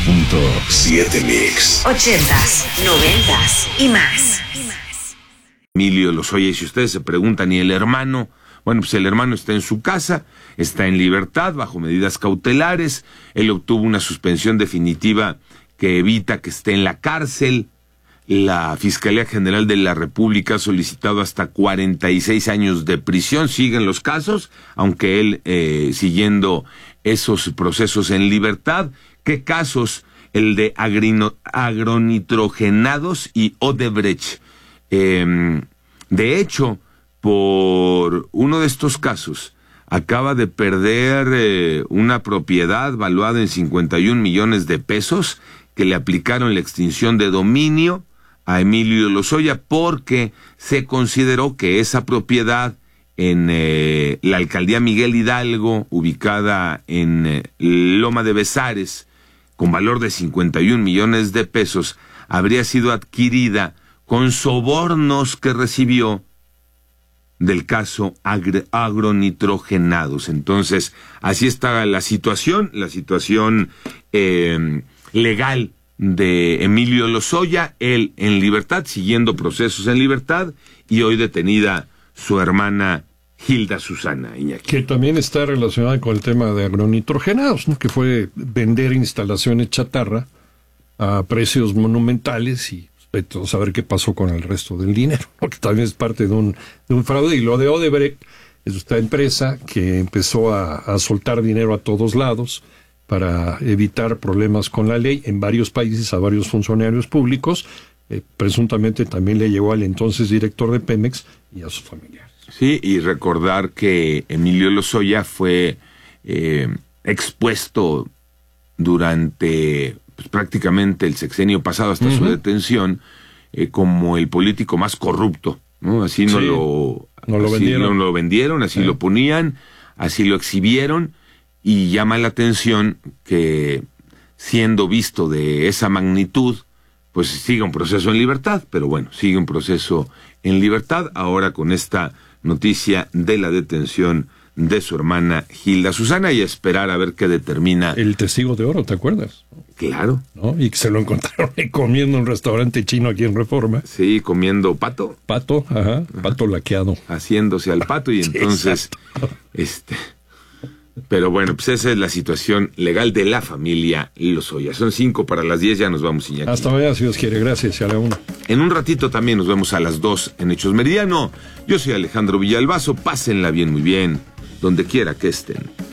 98.7 Mix. 80s, 90s y más. Emilio Lozoya, y si ustedes se preguntan, ¿y el hermano? Bueno, pues el hermano está en su casa, está en libertad, bajo medidas cautelares. Él obtuvo una suspensión definitiva que evita que esté en la cárcel. La Fiscalía General de la República ha solicitado hasta 46 años de prisión. Siguen los casos, aunque él siguiendo esos procesos en libertad. ¿Qué casos? El de agronitrogenados y Odebrecht. De hecho, por uno de estos casos, acaba de perder una propiedad valuada en 51 millones de pesos que le aplicaron la extinción de dominio a Emilio Lozoya porque se consideró que esa propiedad en la alcaldía Miguel Hidalgo, ubicada en Loma de Bezares, con valor de 51 millones de pesos, habría sido adquirida con sobornos que recibió del caso agronitrogenados. Entonces, así está la situación legal de Emilio Lozoya, él en libertad, siguiendo procesos en libertad, y hoy detenida su hermana Hilda Susana, Iñaki. Que también está relacionada con el tema de agronitrogenados, ¿no? Que fue vender instalaciones chatarra a precios monumentales y saber qué pasó con el resto del dinero, porque también es parte de un fraude. Y lo de Odebrecht es esta empresa que empezó a soltar dinero a todos lados para evitar problemas con la ley en varios países a varios funcionarios públicos. Presuntamente también le llegó al entonces director de Pemex y a sus familiares. Sí, y recordar que Emilio Lozoya fue expuesto durante prácticamente el sexenio pasado hasta su detención como el político más corrupto, ¿no? Así no lo vendieron, así lo ponían, así lo exhibieron, y llama la atención que siendo visto de esa magnitud, pues sigue un proceso en libertad, pero bueno, sigue un proceso en libertad ahora con esta noticia de la detención de su hermana Hilda Susana, y a esperar a ver qué determina. El testigo de oro, ¿te acuerdas? Claro. ¿No? Y que se lo encontraron ahí comiendo en un restaurante chino aquí en Reforma. Sí, comiendo pato. Pato, pato laqueado. Haciéndose al pato, y entonces, pero bueno, pues esa es la situación legal de la familia Lozoya. Son 5:50, ya nos vamos, Iñaki. Hasta mañana, si Dios quiere. Gracias, y a la 1. En un ratito también nos vemos a las 2 en Hechos Meridiano. Yo soy Alejandro Villalbazo, pásenla bien, muy bien, donde quiera que estén.